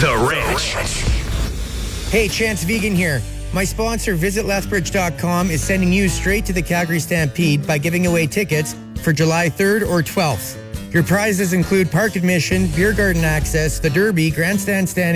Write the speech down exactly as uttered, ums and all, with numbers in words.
The Rich. Hey, Chance Vegan here. My sponsor, Visit Lethbridge dot com, is sending you straight to the Calgary Stampede by giving away tickets for July third or twelfth. Your prizes include park admission, beer garden access, the Derby, grandstand standing,